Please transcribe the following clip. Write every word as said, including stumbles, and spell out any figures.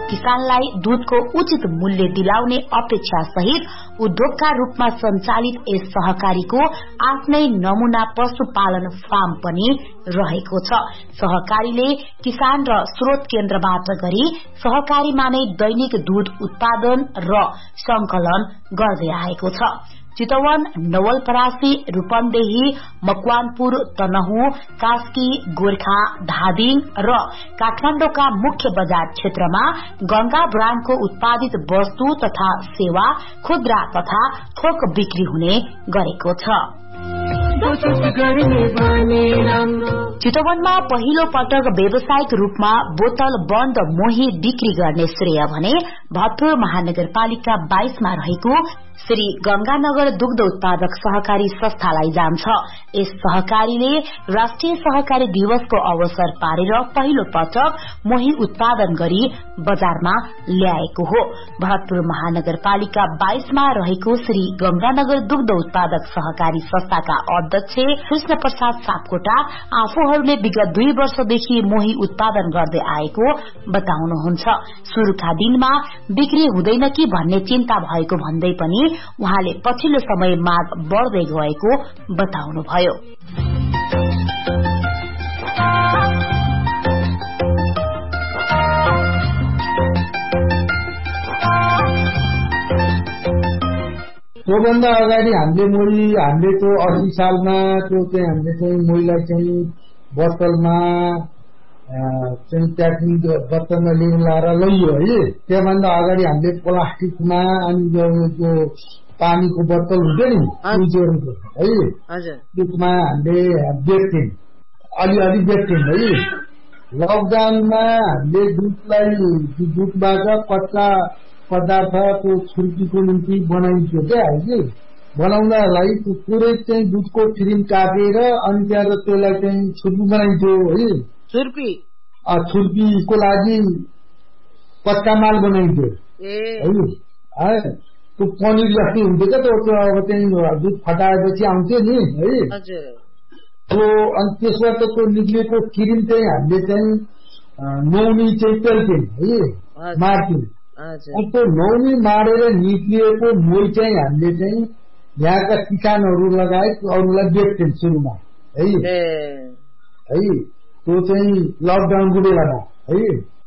किसानलाई दूधको उचित मूल्य दिलाउने अपेक्षा सहित उद्योगका रूपमा सञ्चालित यस सहकारीको आफ्नै नमूना पशुपालन फार्म पनि रहेको छ। सहकारीले किसान र स्रोत केन्द्रबाट गरी सहकारीमा नै दैनिक दूध उत्पादन र संकलन गर्दै आएको छ। चितवन, नवलपरासी, रूपन्देही, मकवानपुर, तनहु, कास्की, गोर्खा, धादिङ र काठमाडौँका मुख्य बजार क्षेत्रमा गंगा ब्राण्डको उत्पादित वस्तु तथा सेवा खुद्रा तथा थोक बिक्री हुने गरेको छ। चितवनमा पहिलो पटक व्यावसायिक रूपमा बोतल बन्द मोही बिक्री गर्ने श्रेय भने भरतपुर महानगरपालिका बाइसमा रहेको श्री गंगानगर दुग्ध उत्पादक सहकारी संस्थालाई जान्छ। यस सहकारीले राष्ट्रिय सहकारी दिवसको अवसर पारेर पहिलो पटक मोही उत्पादन गरी बजारमा ल्याएको हो। भरतपुर महानगरपालिका बाइसमा रहेको श्री गंगानगर दुग्ध उत्पादक सहकारी संस्थाका अध्यक्ष कृष्ण प्रसाद सापकोटा आफूहरूले विगत दुई वर्षदेखि मोही उत्पादन गर्दै आएको बताउनुहुन्छ। शुरूका दिनमा बिक्री हुँदैन कि भन्ने चिन्ता भएको भन्दै पनि उहाँले पछिल्लो समय माग बढ्दै गएको बताउनुभयो। त्योभन्दा अगाडि हामीले मोही हामीले त्यो अस्सी सालमा त्यो चाहिँ हामीले चाहिँ मोहीलाई चाहिँ बोतलमा चाहिँ प्याकिङ बोतलमा लिएर लाएर लैयो है। त्योभन्दा अगाडि हामीले प्लास्टिकमा अनि त्यो पानीको बोतल हुन्छ नि फ्रिजरको है त्यसमा हामीले बेच्थ्यौँ, अलिअलि बेच्थ्यौँ है। लकडाउनमा हामीले दुधलाई दुधबाट कच्चा पदार्थ त्यो छुर्कीको निम्ति बनाइन्थ्यो क्या है। बनाउनलाई त्यो पुरै चाहिँ दुधको क्रिम काटेर अनि त्यहाँ त्यसलाई चाहिँ छुर्पी बनाइन्थ्यो है। छुर्पी छुर्पीको लागि कच्चा माल बनाइन्थ्यो है। त्यो पनिर जस्तै हुन्थ्यो क्या त्यो अब चाहिँ दुध फटाएपछि आउँथ्यो नि है। त्यो अनि त्यसबाट त्यो निक्लिएको क्रिम चाहिँ हामीले चाहिँ नुहाउने चाहिँ पेल्थ्यौँ है, मार्थ्यौँ। त्यो नुहाउने मारेर निक्लिएको मोही चाहिँ हामीले चाहिँ यहाँका किसानहरू लगायत अरूलाई बेच्थ्यौँ सुरुमा है। है त्यो चाहिँ लकडाउनको बेलामा है।